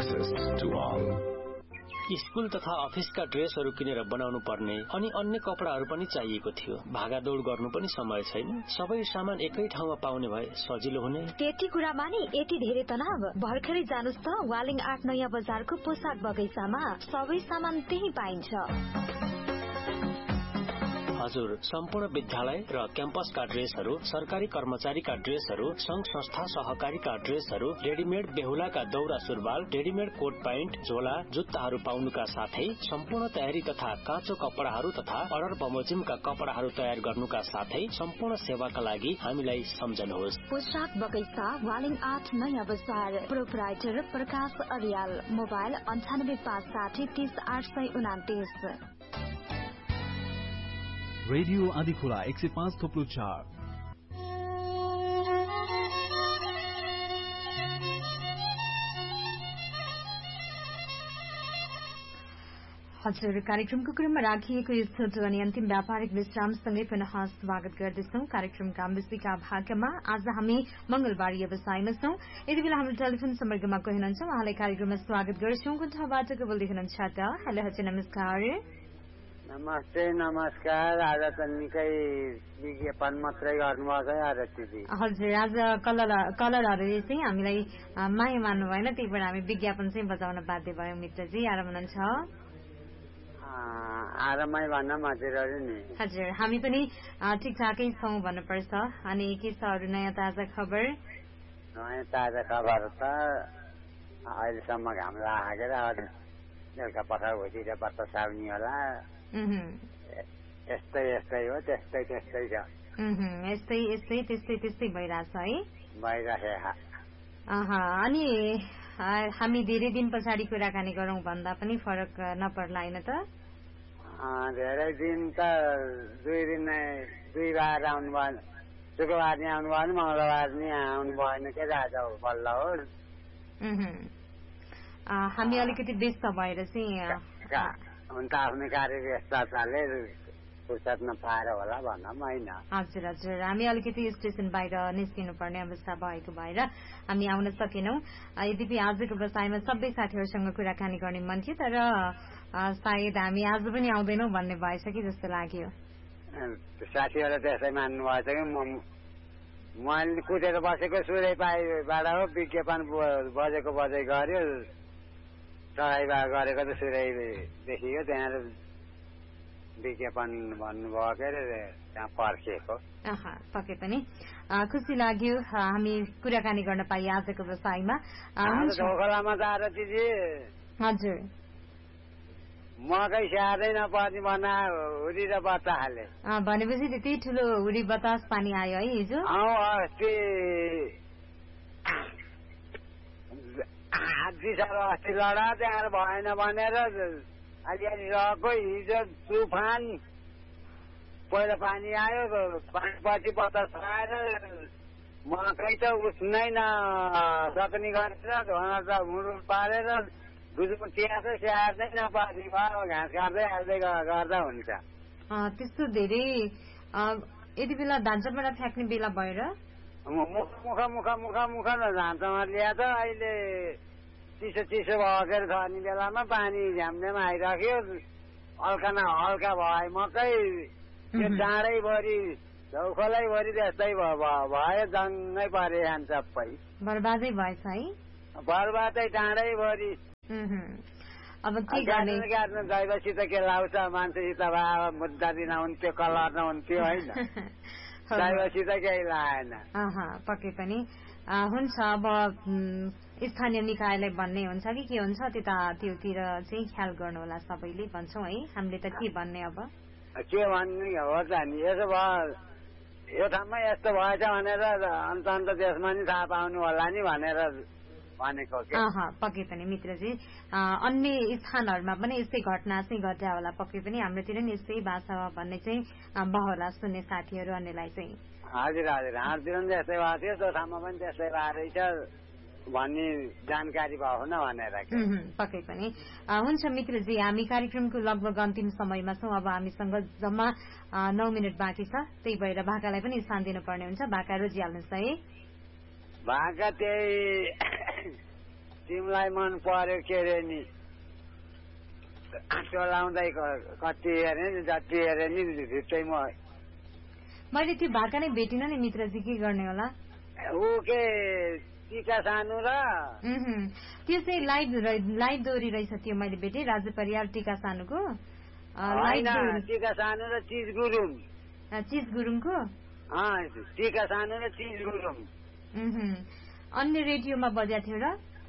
access to all. School तथा अफिसका ड्रेसहरू किनेर बनाउनु पर्ने अनि अन्य कपडाहरू पनि चाहिएको थियो। भागादौड़ गर्नु पनि समय छैन। सबै सामान एकै ठाउँमा पाउने भए सजिलो हुने। त्यति कुरामा नि यति धेरै तनाव। भर्खरै जानुस् त वालिङ 8 नयाँ बजारको पोसाक बगैँचामा सबै सामान त्यही पाइन्छ। हजुर, सम्पूर्ण विद्यालय र क्याम्पसका ड्रेसहरू, सरकारी कर्मचारीका ड्रेसहरू, संघ संस्था सहकारीका ड्रेसहरू, रेडीमेड बेहुलाका दौरा सुरुवाल, रेडीमेड कोट प्यान्ट, झोला, जुत्ताहरू पाउनुका साथै सम्पूर्ण तयारी तथा काँचो कपडाहरू तथा अर्डर बमोजिमका कपडाहरू तयार गर्नुका साथै सम्पूर्ण सेवाका लागि हामीलाई सम्झनुहोस्। पोसाक बगैँचा वालिङ 8 नयाँ बजार। प्रोपराइटर प्रकाश अर्याल। मोबाइल 9856 30 829। रेडियो आदिखोला 105.4। हजुर, कार्यक्रमको क्रममा राखिएको यो छोटो अनि अन्तिम व्यापारिक विश्रामसँगै पुनः स्वागत गर्दछौं। कार्यक्रमका विषयका भागमा आज हामी मंगलबार व्यवसायमा छौं। यति बेला हाम्रो टेलिफोन सम्पर्कमा कोही हुनुहुन्छ, उहाँलाई कार्यक्रममा स्वागत गर्छौं। कुन ठाउँबाट को बोल्दै हुनुहुन्छ त? हेलो, हजुर नमस्कार। नमस्ते। नमस्कार। आज त निकै विज्ञापन मात्रै गर्नुभएको आरतीजी। हजुर, आज कलरहरूले चाहिँ हामीलाई माया मान्नु भएन, त्यही भएर हामी विज्ञापन चाहिँ बजाउन बाध्य भयौं। मित्रजी आराम हुनुहुन्छ? आरामै भन्न मजिरहेको नि। हजुर, हामी पनि ठिकठाकै छौं भन्नुपर्छ। अनि के छ अरू नयाँ ताजा खबर? नयाँ ताजा खबर त अहिलेसम्म घाम लागेर बेलुका पठाउ भइदिएर बतास आउने होला। यस्तै हो, त्यस्तै छ। त्यस्तै भइरहेछ है? भइरहेछ। अनि हामी धेरै दिन पछाडि कुराकानी गरौं भन्दा पनि फरक नपर्ला होइन त? धेरै दिन त दुई बार आउनु भएन। शुक्रबार नि आउनु भएन, मंगलबार नि आउनु भएन के आज बल्ल हो। हामी अलिकति व्यस्त भएर चाहिँ हुन्छ, आफ्नो कार्य व्यस्तताले फुर्सद नपाएर होला भनौँ होइन। हजुर, हामी अलिकति स्टेशन बाहिर निस्किनु पर्ने अवस्था भएको भएर हामी आउन सकेनौं। यद्यपि आजको व्यवसायमा सबै साथीहरूसँग कुराकानी गर्ने मन थियो, तर सायद हामी आज पनि आउँदैनौं भन्ने भएछ कि जस्तो लाग्यो। साथीहरू त्यसै मान्नु भएछ कि मैले कुदेर बसेको सुरै पाइबाट हो। विज्ञापन बजेको बजै गर्यो, चढाइ गरेको त सुरै देखियो। त्यहाँ विज्ञापन भन्नुभयो के अरे, त्यहाँ पर्खिएको। पक्कै पनि खुसी लाग्यो हामी कुराकानी गर्न पाइए आजको व्यवसायमा। ढोकलामा त आरतीजी हजुर मकै स्याहारै नपर्ने बना हुरी र बच्चा हाले। भनेपछि त्यति ठुलो हुरी बतास पानी आयो है हिजो? अस्ति अस्ति लडा त्यहाँ भएन भनेर अलिअलि रहेको। हिजो तुफान, पहिलो पानी आयो, पानीपछि बतास आएर मकै त उठ्नै नसक्ने गरेर घना त हुँडुल पारेर बुझ्नु त्यहाँ चाहिँ स्याहार्दै नपर्ने भयो। घाँस काट्दै हाल्दै गर्दा हुन्छ। त्यस्तो धेरै यति बेला धानचबाट फ्याँक्ने बेला भएर मुख धानचमा ल्या त अहिले चिसो भएर छर्ने बेलामा पानी झ्यामझ्याम आइराख्यो। हल्का भए मकै त्यो डाँडैभरि झौखलैभरि त्यस्तै भयो। जङ्गै परे खान्छ सबै, बर्बादै भएछ है? बर्बादै डाँडैभरि। अब के गर्ने? दैवसित के लाउँछ, मान्छेसित मुद्दा दिन हुन्थ्यो, कलर नहुन्थ्यो होइन। दैवसित केही लाएन। पक्कै पनि हुन्छ। अब स्थानीय निकायलाई भन्ने हुन्छ कि के हुन्छ, त्योतिर चाहिँ ख्याल गर्नु होला सबैले भन्छौँ है। हामीले त के भन्ने अब? के भन्ने हो त नि, यसो भयो यो ठाउँमा यस्तो भएछ भनेर अन्त देशमा नि थाहा पाउनु होला नि भनेर भनेको। पक्कै पनि मित्रजी, अन्य स्थानहरूमा पनि यस्तै घटना चाहिँ घट्या होला। पक्कै पनि हाम्रोतिर नि यस्तै भाषा भन्ने चाहिँ बहोला सुन्ने साथीहरू अन्यलाई चाहिँ। हजुर, हाम्रोतिर पनि त्यस्तै भएको थियो, त्यो ठाउँमा पनि त्यस्तै भएको रहेछ भन्ने जानकारी भयो न भनेर। पक्कै पनि हुन्छ मित्रजी, हामी कार्यक्रमको लगभग अन्तिम समयमा छौं। अब हामीसँग जम्मा 9 मिनट बाँकी छ, त्यही भएर भाकालाई पनि स्थान दिनुपर्ने हुन्छ। भाका रोजिहाल्नुहोस् है। भाका त्यही तिमीलाई मन पर्यो के अरे नि चलाउँदै कति हेरे नि जति हेरे नि भित्रै मैले त्यो भाका नै भेटिन नि मित्रजी, के गर्ने होला? ऊ के टिका सानो र त्यो चाहिँ लाइट दोरी रहेछ, त्यो मैले भेटेँ राजु परियार टिका सानुको। टिका सानो र चिज गुरुङको टिका सानो र चिज गुरुङ। अन्य रेडियोमा बजेको थियो र?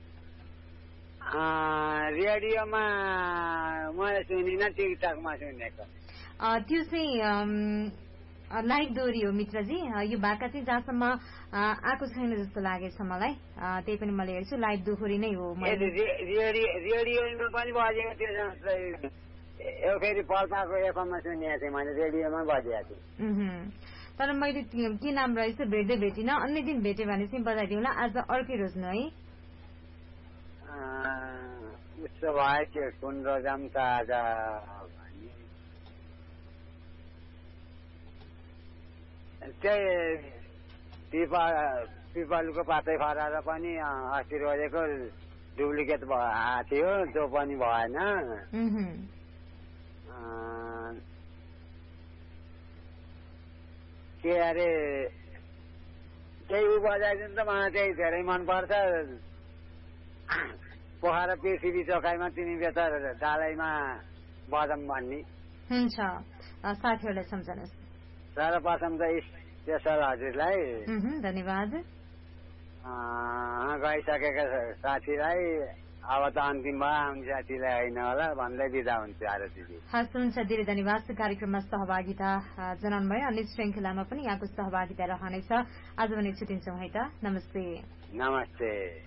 रेडियोमा मैले सुनिनँ, टिकटकमा सुनेको। त्यो चाहिँ लाइट दोरी हो मित्रजी। यो भाका चाहिँ जहाँसम्म आएको छैन जस्तो लागेछ मलाई, त्यही पनि मैले हेर्छु लाइट दोहोरी नै हो। रेडियोमा पनि बजेको थियो, यो फेरि पल्पाको एफएममा सुनेको थिएँ मैले, रेडियोमा बजेको थिएँ। तर मैले के नाम रहेछ भेट्दै भेटिन, अन्य दिन भेट्यो भने चाहिँ बजाइदिउँ होला। आज अर्कै रोज्नु है। उसो भए के कुन रोजाम त आज त्यही पिपलको पातै फराएर पनि अस्ति रोजेको डुप्लिकेट आएको थियो, त्यो पनि भएन। के अरे त्यही ऊ बजाइदिनु त मलाई त्यही धेरै मनपर्छ। पोखरा पृथ्वी चोखाइमा तिमी बेता डालैमा बजाम भन्ने। हुन्छ, साथीहरूलाई सम्झनुहोस्। सर्वप्रथम त स्पेसल हजुरलाई धन्यवाद। गइसकेका साथीलाई अब त अन्तिम भयो, आउने साथीलाई होइन होला भन्दै बिदा हुन्छ आरतीजी। हस्, हुन्छ, धेरै धन्यवाद। कार्यक्रममा सहभागिता जनाउनु भयो, अन्य श्रृङ्खलामा पनि यहाँको सहभागिता रहनेछ। आज भने छुट्टिन्छौँ है त, नमस्ते। नमस्ते।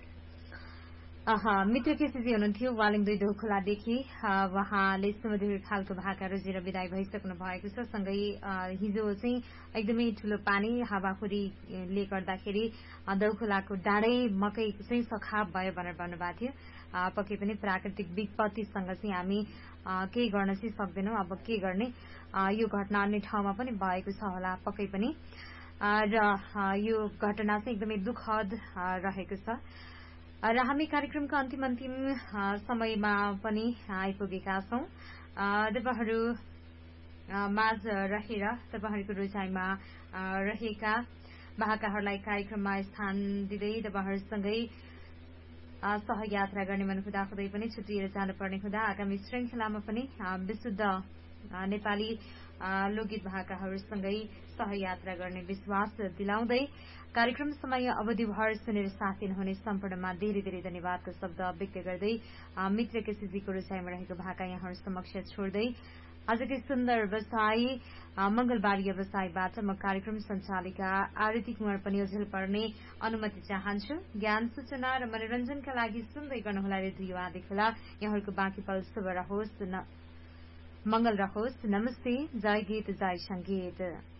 मित्र केसीजी हुनुहुन्थ्यो वालिङ 2 दोखोलादेखि। उहाँले सुमधुर खालको भाका रोजेर विदाई भइसक्नु भएको छ। सँगै हिजो चाहिँ एकदमै ठूलो पानी हावाहुरीले गर्दाखेरि दौखोलाको डाँडै मकै चाहिँ सखाप भयो भनेर भन्नुभएको थियो। पक्कै पनि प्राकृतिक विपत्तिसँग चाहिँ हामी केही गर्न चाहिँ सक्दैनौँ। अब के गर्ने, यो घटना अन्य ठाउँमा पनि भएको छ होला पक्कै पनि, र यो घटना चाहिँ एकदमै दुःखद रहेको छ। र हामी कार्यक्रमका अन्तिम समयमा पनि आइपुगेका छौं। तपाईहरु माझ रहेर तपाईहरुको रोजाइमा रहेका भाकाहरूलाई कार्यक्रममा स्थान दिँदै तपाईहरुसँगै सहयात्रा गर्ने मन हुँदाहुँदै पनि छुटिएर जानुपर्ने हुँदा आगामी श्रृंखलामा पनि विशुद्ध नेपाली लोकगीत भाकाहरूसँगै सहयात्रा गर्ने विश्वास दिलाउँदै कार्यक्रम समय अवधिभर सुनेर साथ दिनुहुने सम्पूर्णमा धेरै धेरै धन्यवादको शब्द व्यक्त गर्दै मित्र केसीजीको रोजाइमा रहेको भाका यहाँहरू समक्ष छोड्दै आजकै सुन्दर व्यवसायी मंगलबार व्यवसायबाट म कार्यक्रम संचालिका आरती कुमार पनि ओझेल पर्ने अनुमति चाहन्छु। ज्ञान सूचना र मनोरञ्जनका लागि सुन्दै गर्नुहोला रेडियो आदि खोला। यहाँहरूको बाँकी पल शुभ रहोस्, मंगल रहोस्। नमस्ते। जय गीत जय संगीत।